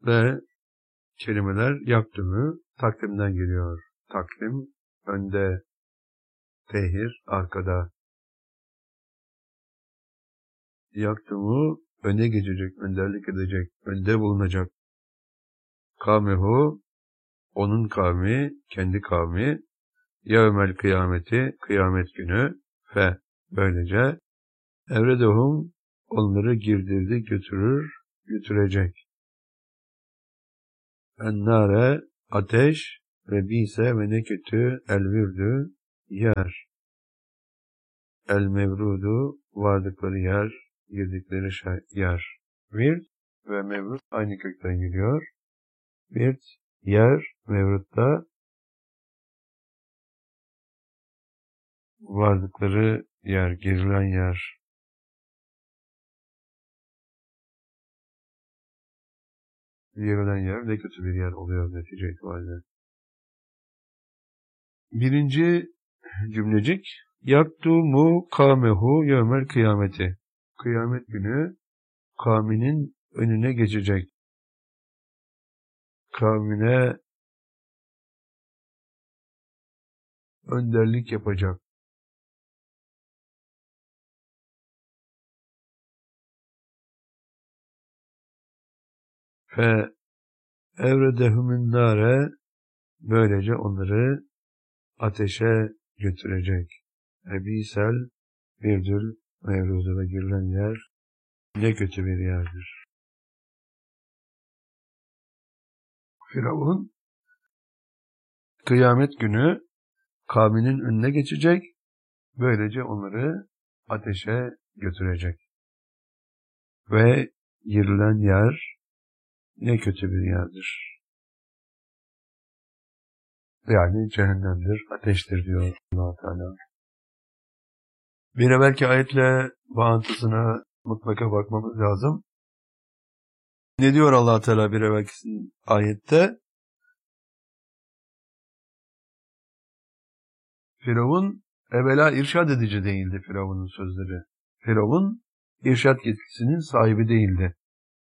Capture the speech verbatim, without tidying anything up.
ve kelimeler yakdümü takdimden geliyor. Takdim, önde, tehir, arkada. Yakdümü, öne geçecek, önderlik edecek, önde bulunacak. Kâmehu, onun kavmi, kendi kavmi. Yevmel kıyameti, kıyamet günü. Fe, böylece. Evredehum, onları girdirdi, götürür, götürecek. Ennare, ateş ve bise ve ne kötü elvirdü, yer. El mevrudu, vardıkları yer, girdikleri şey, yer. Vird ve mevrut aynı kökten geliyor. Vird, yer, mevrutta vardıkları yer, girilen yer. Girilen yer ne kötü bir yer oluyor netice itibariyle. Birinci cümlecik, yakdumu kâmehu yevmel kıyameti. Kıyamet günü kavminin önüne geçecek. Kavmine önderlik yapacak. Fe evredehumün nâre, böylece onları ateşe götürecek. Ebisel birdül mevruda girilen yer ne kötü bir yerdir. Firavun kıyamet günü kavminin önüne geçecek, böylece onları ateşe götürecek. Ve girilen yer ne kötü bir yerdir. Yani cehennemdir, ateştir diyor Allah Teala. Bir evvelki ayetle bağıntısına mutlaka bakmamız lazım. Ne diyor Allah Teala bir evvelki ayette? Firavun evvela irşad edici değildi Firavun'un sözleri. Firavun irşad yetkisinin sahibi değildi.